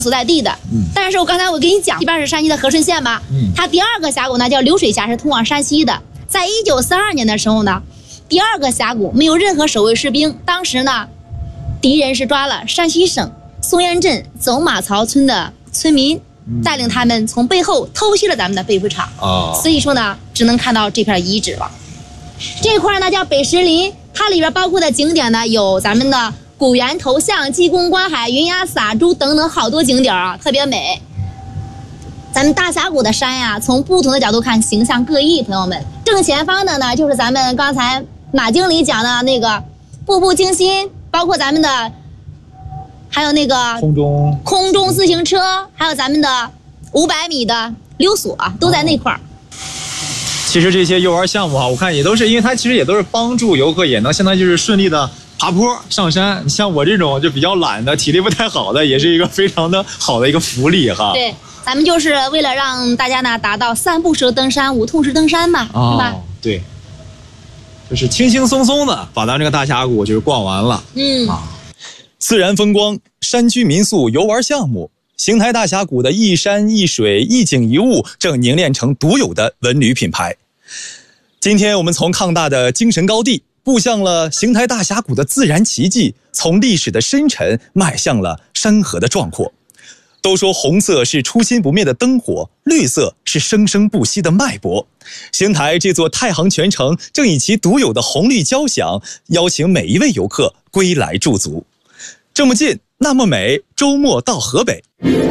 所在地的。但是我刚才跟你讲，这边是山西的和顺县吧？它第二个峡谷呢叫流水峡，是通往山西的。在1942年的时候呢，第二个峡谷没有任何守卫士兵，当时呢，敌人是抓了山西省松原镇走马槽村的村民，带领他们从背后偷袭了咱们的北灰厂。所以说呢，只能看到这片遗址了。这块呢叫北石林，它里边包括的景点呢有咱们的古源头像、济公观海、云崖撒珠等等好多景点啊，特别美。咱们大峡谷的山呀，从不同的角度看形象各异，朋友们。正前方的呢就是咱们刚才马经理讲的那个步步惊心，包括咱们的还有那个空中自行车，还有咱们的500米的溜索，都在那块儿。 其实这些游玩项目我看也都是，因为它其实也都是帮助游客，也能相当于就是顺利的爬坡上山。像我这种就比较懒的，体力不太好的，也是一个非常的好的一个福利哈。 对，咱们就是为了让大家呢达到3不适合登山，5痛适登山嘛，是吧？ 对，就是轻轻松松的把咱这个大峡谷就是逛完了。 自然风光、山居民宿游玩项目，邢台大峡谷的一山一水一景一物正凝练成独有的文旅品牌。今天我们从抗大的精神高地步向了邢台大峡谷的自然奇迹，从历史的深沉迈向了山河的壮阔。都说红色是初心不灭的灯火，绿色是生生不息的脉搏。邢台这座太行泉城正以其独有的红绿交响，邀请每一位游客归来驻足。这么近，那么美，周末到河北。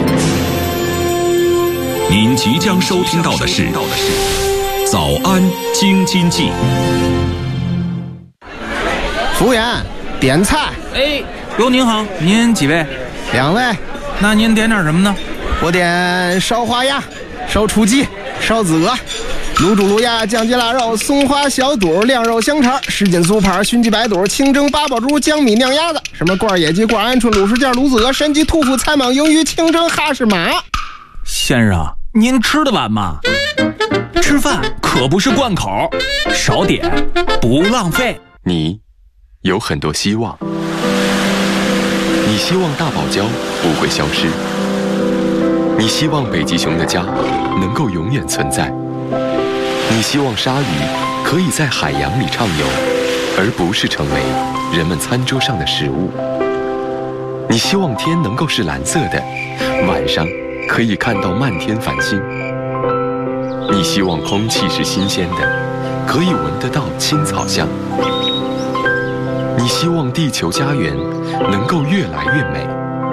您即将收听到的是早安京津冀。 服务员，点菜。 哟，您好，您几位 ？2位。 那您点点什么呢？ 我点烧花鸭、烧雏鸡、烧子鹅、卤煮卤鸭、酱鸡腊肉、松花小肚、晾肉香肠、什锦酥盘、熏鸡白肚、清蒸八宝猪、江米酿鸭子，什么罐野鸡、罐鹌鹑、卤什件、卤子鹅、山鸡、兔脯、菜蟒、鱿鱼、清蒸哈士马。 先生，您吃得完吗？吃饭可不是灌口，少点不浪费。 你有很多希望，你希望大堡礁不会消失，你希望北极熊的家能够永远存在，你希望鲨鱼可以在海洋里畅游，而不是成为人们餐桌上的食物。你希望天能够是蓝色的，晚上可以看到漫天繁星。你希望空气是新鲜的，可以闻得到青草香。你希望地球家园能够越来越美。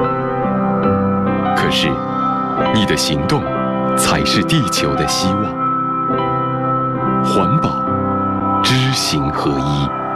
可是，你的行动才是地球的希望。环保，知行合一。